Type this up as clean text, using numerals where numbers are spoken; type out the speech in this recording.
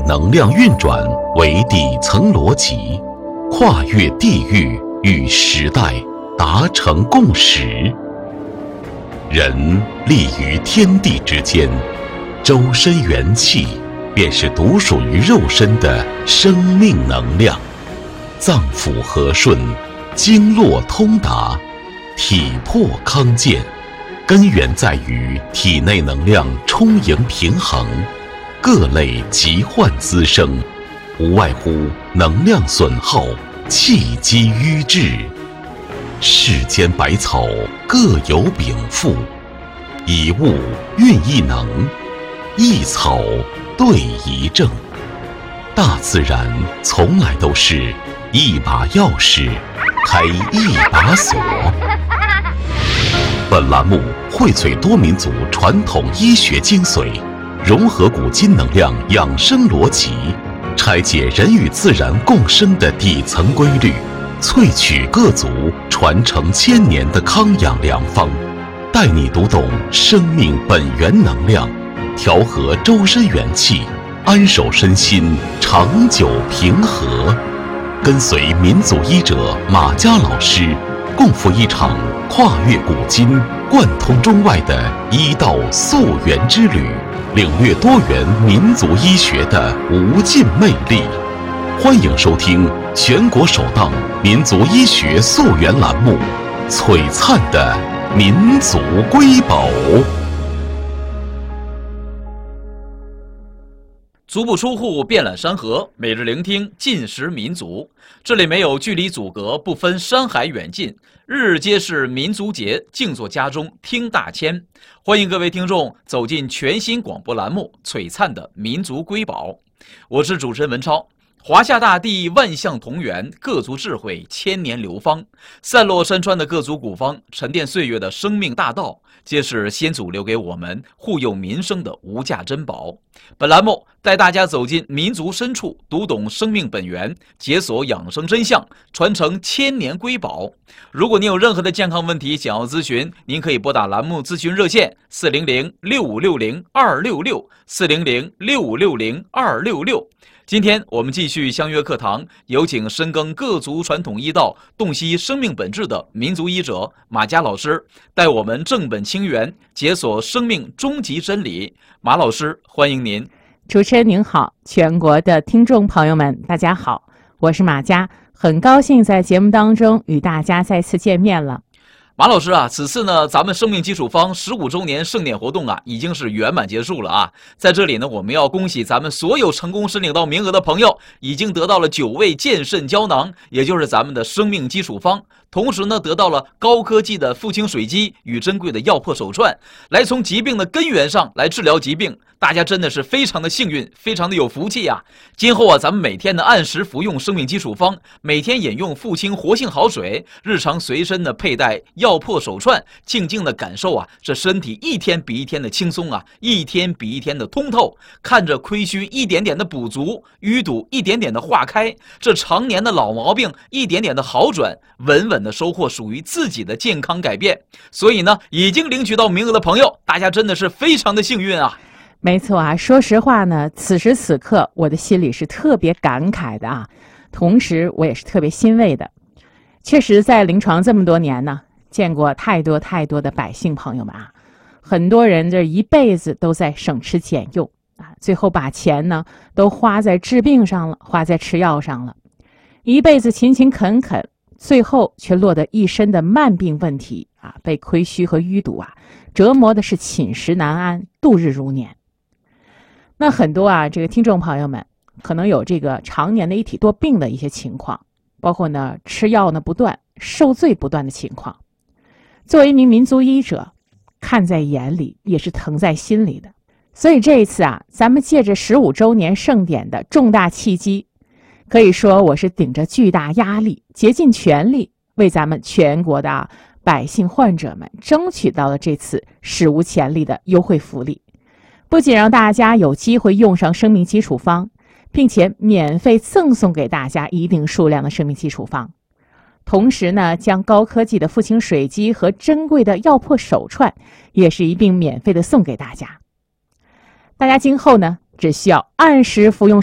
能量运转为底层逻辑，跨越地域与时代，达成共识。人立于天地之间，周身元气便是独属于肉身的生命能量，脏腑和顺，经络通达，体魄康健，根源在于体内能量充盈平衡，各类疾患滋生，无外乎能量损耗，气机瘀滞。世间百草各有禀赋，一物运一能，一草对一症。大自然从来都是一把钥匙开一把锁。本栏目荟萃多民族传统医学精髓，融合古今能量养生逻辑，拆解人与自然共生的底层规律，萃取各族传承千年的康养良方，带你读懂生命本源能量，调和周身元气，安守身心，长久平和。跟随民族医者马家老师，共赴一场跨越古今、贯通中外的医道溯源之旅，领略多元民族医学的无尽魅力。欢迎收听全国首档民族医学溯源栏目《璀璨的民族瑰宝》。 足不出户遍览山河，每日聆听尽食民族。这里没有距离阻隔，不分山海远近，日日皆是民族节，静坐家中听大千。欢迎各位听众走进全新广播栏目《璀璨的民族瑰宝》，我是主持人文超。华夏大地万象同源，各族智慧千年流芳，散落山川的各族古方，沉淀岁月的生命大道，皆是先祖留给我们护佑民生的无价珍宝。本栏目带大家走进民族深处，读懂生命本源，解锁养生真相，传承千年瑰宝。如果您有任何的健康问题想要咨询，您可以拨打栏目咨询热线400-6560-266，400-6560-266。今天我们继续相约课堂，有请深耕各族传统医道、洞悉生命本质的民族医者马家老师，带我们正本清源，解锁生命终极真理。马老师，欢迎您。 主持人您好，全国的听众朋友们，大家好，我是马家，很高兴在节目当中与大家再次见面了。 马老师啊，此次呢，咱们生命基础方15周年盛典活动啊，已经是圆满结束了啊。在这里呢，我们要恭喜咱们所有成功申领到名额的朋友，已经得到了9味健肾胶囊，也就是咱们的生命基础方。同时呢，得到了高科技的复清水机与珍贵的药破手串，来从疾病的根源上来治疗疾病。大家真的是非常的幸运，非常的有福气啊！今后啊，咱们每天呢按时服用生命基础方，每天饮用复清活性好水，日常随身的佩戴药破手串，静静的感受啊，这身体一天比一天的轻松啊，一天比一天的通透，看着亏虚一点点的补足，淤堵一点点的化开，这常年的老毛病一点点的好转，稳稳的收获属于自己的健康改变。所以呢，已经领取到名额的朋友，大家真的是非常的幸运啊！ 没错啊，说实话呢，此时此刻我的心里是特别感慨的啊，同时我也是特别欣慰的。确实在临床这么多年呢，见过太多太多的百姓朋友们啊，很多人这一辈子都在省吃俭用啊，最后把钱呢都花在治病上了，花在吃药上了，一辈子勤勤恳恳，最后却落得一身的慢病问题啊，被亏虚和淤堵啊折磨的是寝食难安，度日如年。那很多啊，这个听众朋友们可能有这个常年的一体多病的一些情况，包括呢吃药呢不断、受罪不断的情况。作为一名民族医者，看在眼里也是疼在心里的。所以这一次啊，咱们借着15周年盛典的重大契机，可以说我是顶着巨大压力，竭尽全力为咱们全国的百姓患者们争取到了这次史无前例的优惠福利。不仅让大家有机会用上生命基础方，并且免费赠送给大家一定数量的生命基础方，同时呢，将高科技的复清水机和珍贵的药破手串也是一并免费的送给大家。大家今后呢，只需要按时服用